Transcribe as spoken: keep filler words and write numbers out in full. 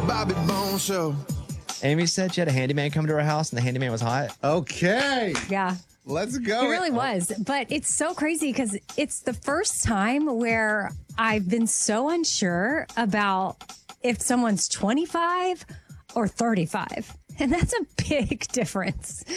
Bobby Bones Show. Amy said she had a handyman come to her house and the handyman was hot. Okay. Yeah. Let's go. It really was. But it's so crazy because it's the first time where I've been so unsure about if someone's twenty-five or thirty-five. And that's a big difference.